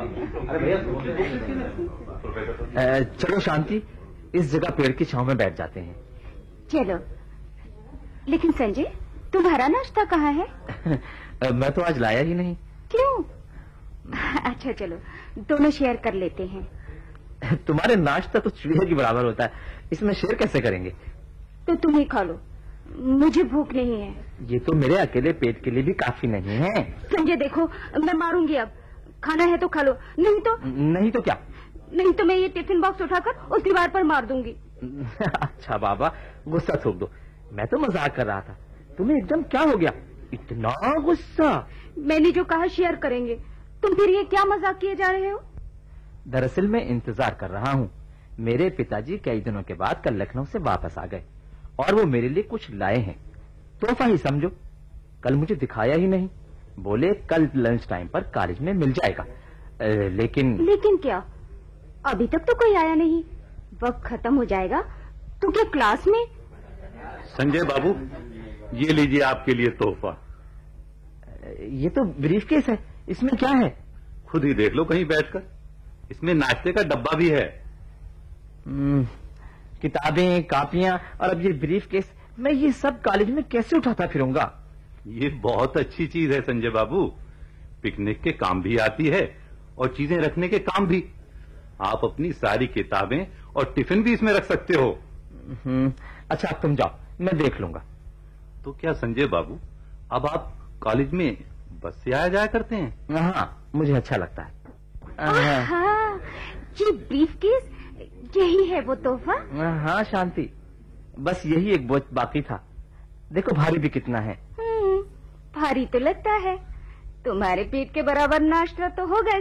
चलो शांति, इस जगह पेड़ की छांव में बैठ जाते हैं। चलो। लेकिन संजय, तुम्हारा नाश्ता कहाँ है? मैं तो आज लाया ही नहीं। क्यों? अच्छा चलो, दोनों शेयर कर लेते हैं। तुम्हारे नाश्ता तो चिड़िया के बराबर होता है, इसमें शेयर कैसे करेंगे? तो तुम ही खा लो, मुझे भूख नहीं है। ये तो मेरे अकेले पेट के लिए भी काफी नहीं है। संजय देखो, मैं मारूंगी अब। खाना है तो खा लो, नहीं तो क्या? नहीं तो मैं ये टिफिन बॉक्स उठाकर उस दीवार पर मार दूंगी। अच्छा बाबा, गुस्सा थोक दो, मैं तो मजाक कर रहा था। तुम्हें एकदम क्या हो गया, इतना गुस्सा? मैंने जो कहा शेयर करेंगे, तुम फिर ये क्या मजाक किए जा रहे हो? दरअसल मैं इंतजार कर रहा हूँ। मेरे पिताजी कई दिनों के बाद कल लखनऊ से वापस आ गए और वो मेरे लिए कुछ लाए हैं, तोहफा ही समझो। कल मुझे दिखाया ही नहीं, बोले कल लंच टाइम पर कॉलेज में मिल जाएगा। लेकिन क्या? अभी तक तो कोई आया नहीं, वक्त खत्म हो जाएगा तो क्या क्लास में? संजय बाबू, ये लीजिए आपके लिए तोहफा। ये तो ब्रीफकेस है, इसमें क्या है? खुद ही देख लो कहीं बैठकर, इसमें नाश्ते का डब्बा भी है। किताबें, कापियां और अब ये ब्रीफकेस, मैं ये सब कॉलेज में कैसे उठाता फिरूंगा? ये बहुत अच्छी चीज है संजय बाबू, पिकनिक के काम भी आती है और चीजें रखने के काम भी। आप अपनी सारी किताबें और टिफिन भी इसमें रख सकते हो। अच्छा अब तुम जाओ, मैं देख लूंगा। तो क्या संजय बाबू, अब आप कॉलेज में बस से आया जाया करते हैं? हाँ, मुझे अच्छा लगता है। ये ब्रीफकेस, यही है वो तोहफा? हाँ शांति, बस यही एक बोझ बाकी था। देखो भारी भी कितना है। भारी तो लगता है, तुम्हारे पेट के बराबर नाश्ता तो हो गया।